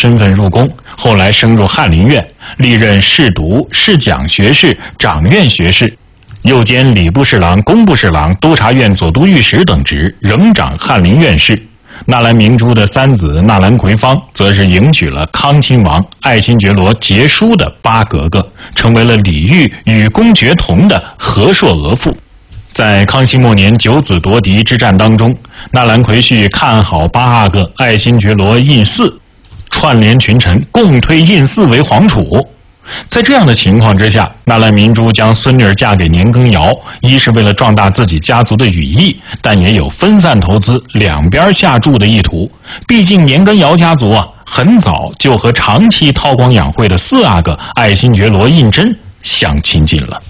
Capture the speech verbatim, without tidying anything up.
身份入宫，后来升入翰林院，历任侍读、侍讲学士、掌院学士，又兼礼部侍郎、工部侍郎、督察院左都御史等职，仍掌翰林院事。纳兰明珠的三子纳兰魁芳，则是迎娶了康亲王爱新觉罗杰叔的八格格，成为了李煜与公爵同的和硕额驸。在康熙末年九子夺嫡之战当中，纳兰魁婿看好八阿哥爱新觉罗胤祀，串联群臣共推胤祀为皇储。在这样的情况之下，纳兰明珠将孙女嫁给年羹尧，一是为了壮大自己家族的羽翼，但也有分散投资、两边下注的意图。毕竟年羹尧家族啊，很早就和长期韬光养晦的四阿哥爱新觉罗胤禛相亲近了。